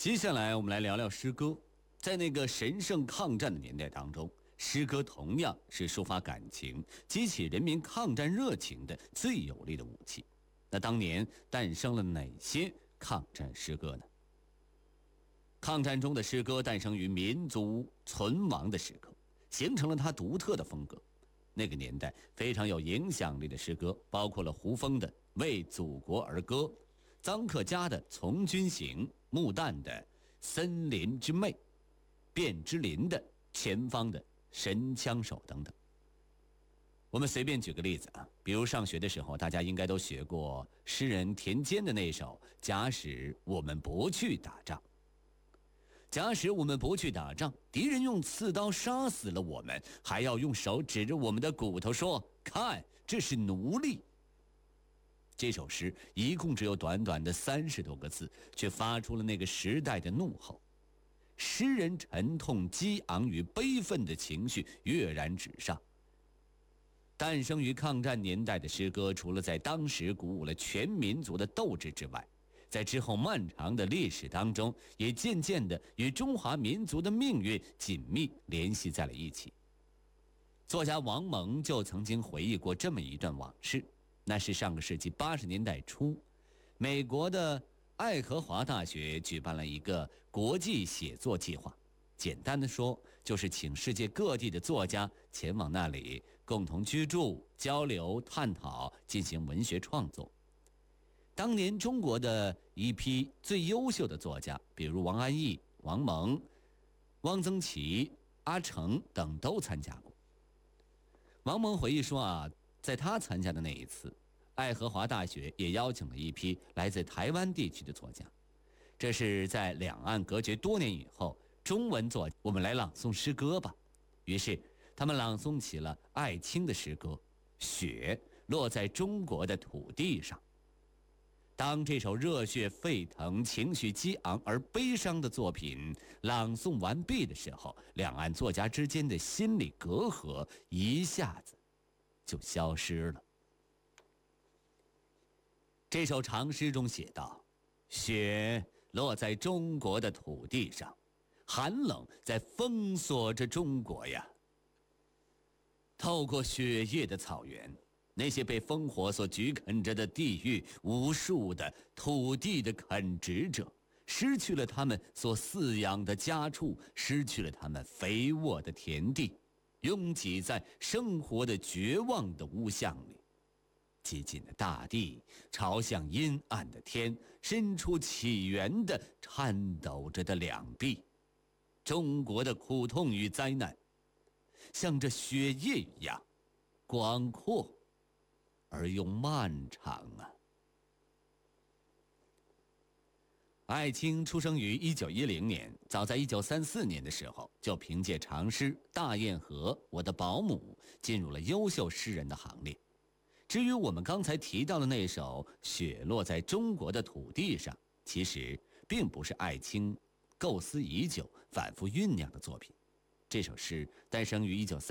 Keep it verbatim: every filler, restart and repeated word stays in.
接下来我们来聊聊诗歌。在那个神圣抗战的年代当中，诗歌同样是抒发感情、激起人民抗战热情的最有力的武器。那当年诞生了哪些抗战诗歌呢？抗战中的诗歌诞生于民族存亡的时刻，形成了它独特的风格。那个年代非常有影响力的诗歌包括了胡风的《为祖国而歌》，臧克家的《从军行》，穆旦的《森林之魅》，卞之琳的《前方的神枪手》等等。我们随便举个例子啊，比如上学的时候，大家应该都学过诗人田间的那首《假使我们不去打仗》。假使我们不去打仗，敌人用刺刀杀死了我们，还要用手指着我们的骨头说：“看，这是奴隶。”这首诗一共只有短短的三十多个字，却发出了那个时代的怒吼。诗人沉痛、激昂与悲愤的情绪跃然纸上。诞生于抗战年代的诗歌，除了在当时鼓舞了全民族的斗志之外，在之后漫长的历史当中，也渐渐地与中华民族的命运紧密联系在了一起。作家王蒙就曾经回忆过这么一段往事，那是上个世纪八十年代初，美国的爱荷华大学举办了一个国际写作计划，简单的说，就是请世界各地的作家前往那里共同居住、交流、探讨，进行文学创作。当年中国的一批最优秀的作家，比如王安忆、王蒙、汪曾祺、阿城等都参加过。王蒙回忆说啊，在他参加的那一次，爱荷华大学也邀请了一批来自台湾地区的作家。这是在两岸隔绝多年以后，中文作我们来朗诵诗歌吧。于是他们朗诵起了艾青的诗歌《雪落在中国的土地上》。当这首热血沸腾、情绪激昂而悲伤的作品朗诵完毕的时候，两岸作家之间的心理隔阂一下子就消失了。这首长诗中写道：雪落在中国的土地上，寒冷在封锁着中国呀。透过雪夜的草原，那些被烽火所焗啃着的地域，无数的土地的垦殖者，失去了他们所饲养的家畜，失去了他们肥沃的田地，拥挤在生活的绝望的屋巷里。接近的大地朝向阴暗的天，伸出起源的颤抖着的两臂。中国的苦痛与灾难像这雪夜一样广阔而又漫长啊！艾青出生于一九一零年，早在一九三四年的时候，就凭借长诗《大堰河》《我的保姆》进入了优秀诗人的行列。至于我们刚才提到的那首《雪落在中国的土地上》，其实并不是艾青构思已久、反复酝酿的作品。这首诗诞生于一九